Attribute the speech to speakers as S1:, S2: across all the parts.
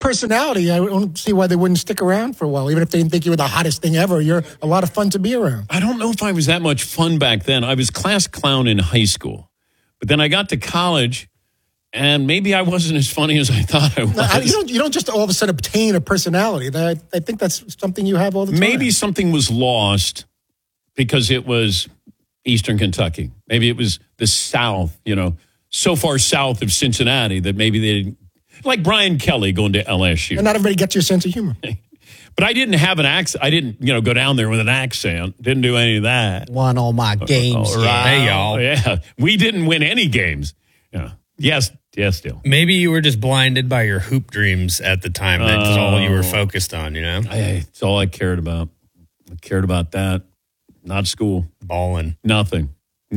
S1: personality, I don't see why they wouldn't stick around for a while. Even if they didn't think you were the hottest thing ever, you're a lot of fun to be around.
S2: I don't know if I was that much fun back then. I was class clown in high school. But then I got to college, and maybe I wasn't as funny as I thought I was.
S1: No, you don't just all of a sudden obtain a personality. I think that's something you have all the time.
S2: Maybe something was lost because it was Eastern Kentucky. Maybe it was the South, so far south of Cincinnati that maybe they didn't. Like Brian Kelly going to LSU.
S1: And not everybody gets your sense of humor.
S2: But I didn't have an accent. I didn't, go down there with an accent. Didn't do any of that.
S3: Won all my games.
S2: Right.
S3: Hey, y'all.
S2: Yeah. We didn't win any games. Yeah. Yes, still.
S4: Maybe you were just blinded by your hoop dreams at the time. That's all you were focused on,
S2: It's all I cared about. I cared about that. Not school.
S4: Balling.
S2: Nothing.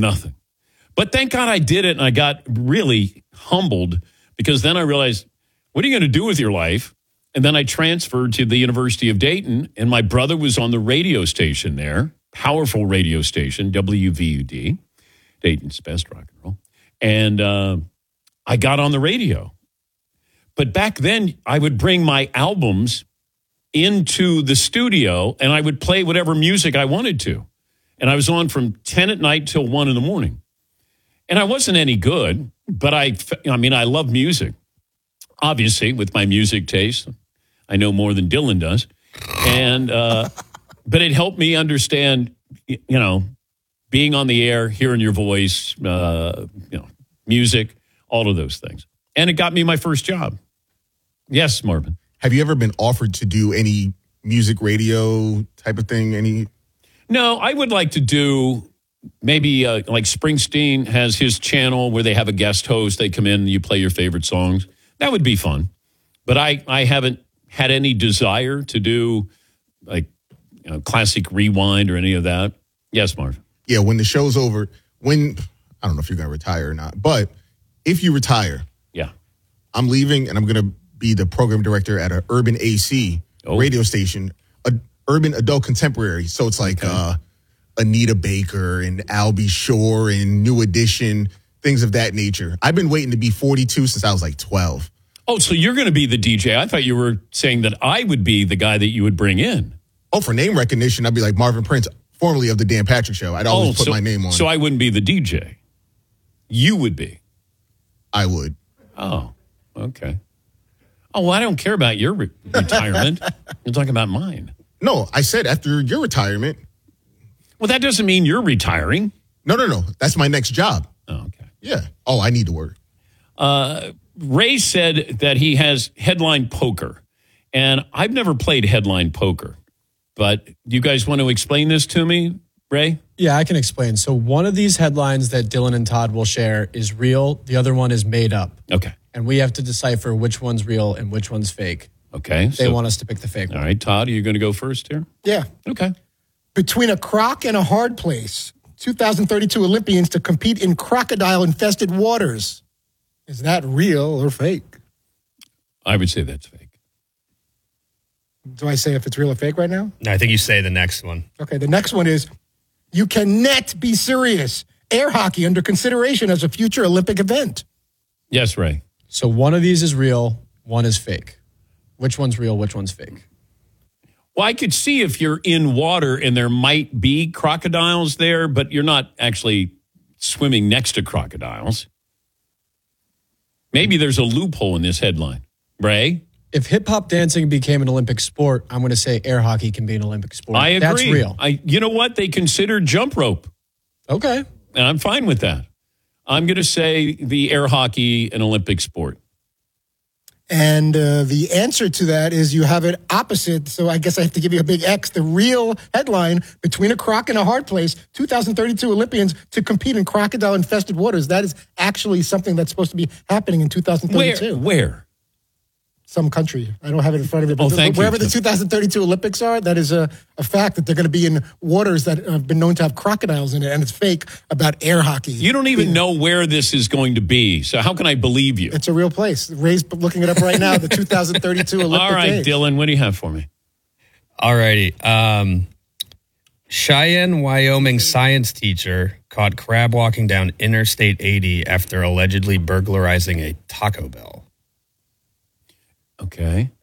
S2: But thank God I did it, and I got really humbled because then I realized, what are you going to do with your life? And then I transferred to the University of Dayton, and my brother was on the radio station there, powerful radio station, WVUD, Dayton's best rock and roll. And I got on the radio. But back then, I would bring my albums into the studio, and I would play whatever music I wanted to. And I was on from 10 at night till 1 in the morning. And I wasn't any good, but I love music. Obviously, with my music taste, I know more than Dylan does. And but it helped me understand, being on the air, hearing your voice, music, all of those things. And it got me my first job. Yes, Marvin.
S5: Have you ever been offered to do any music radio type of thing?
S2: No, I would like to do maybe like Springsteen has his channel where they have a guest host. They come in and you play your favorite songs. That would be fun. But I haven't had any desire to do like classic rewind or any of that. Yes, Marv.
S5: Yeah, when the show's over, I don't know if you're going to retire or not, but if you retire,
S2: yeah,
S5: I'm leaving and I'm going to be the program director at an urban AC radio station, urban adult contemporary. So it's like Anita Baker and Albie Shore and New Edition, things of that nature. I've been waiting to be 42 since I was like 12.
S2: Oh, so you're going to be the DJ. I thought you were saying that I would be the guy that you would bring in.
S5: Oh, for name recognition, I'd be like Marvin Prince, formerly of the Dan Patrick Show. I'd always put my name on.
S2: So I wouldn't be the DJ. You would be.
S5: I would.
S2: Oh, okay. Oh, well, I don't care about your retirement. You're talking about mine.
S5: No, I said after your retirement.
S2: Well, that doesn't mean you're retiring.
S5: No. That's my next job.
S2: Oh, okay.
S5: Yeah. Oh, I need to work.
S2: Ray said that he has headline poker, and I've never played headline poker. But you guys want to explain this to me, Ray?
S3: Yeah, I can explain. So one of these headlines that Dylan and Todd will share is real. The other one is made up.
S2: Okay.
S3: And we have to decipher which one's real and which one's fake.
S2: Okay.
S3: They want us to pick the fake one.
S2: All right, Todd, are you going to go first here?
S1: Yeah.
S2: Okay.
S1: Between a croc and a hard place, 2032 Olympians to compete in crocodile-infested waters. Is that real or fake?
S2: I would say that's fake.
S1: Do I say if it's real or fake right now?
S4: No, I think you say the next one.
S1: Okay, the next one is, you cannot be serious. Air hockey under consideration as a future Olympic event.
S2: Yes, Ray.
S3: So one of these is real, one is fake. Which one's real, which one's fake?
S2: Well, I could see if you're in water and there might be crocodiles there, but you're not actually swimming next to crocodiles. Maybe there's a loophole in this headline. Ray?
S3: If hip-hop dancing became an Olympic sport, I'm going to say air hockey can be an Olympic sport.
S2: I agree.
S3: That's real.
S2: You know what? They consider jump rope.
S3: Okay.
S2: And I'm fine with that. I'm going to say the air hockey an Olympic sport.
S1: And the answer to that is you have it opposite. So I guess I have to give you a big X. The real headline, between a croc and a hard place, 2032 Olympians to compete in crocodile-infested waters. That is actually something that's supposed to be happening in 2032.
S2: Where?
S1: Some country. I don't have it in front of me. But
S2: thank
S1: wherever
S2: you.
S1: the 2032 Olympics are, that is a fact that they're going to be in waters that have been known to have crocodiles in it, and it's fake about air hockey.
S2: You don't even know where this is going to be, so how can I believe you?
S1: It's a real place. Ray's looking it up right now, the 2032 Olympic
S2: All right,
S1: Games.
S2: Dylan, what do you have for me?
S4: All righty. Cheyenne, Wyoming science teacher caught crab walking down Interstate 80 after allegedly burglarizing a Taco Bell.
S2: Okay.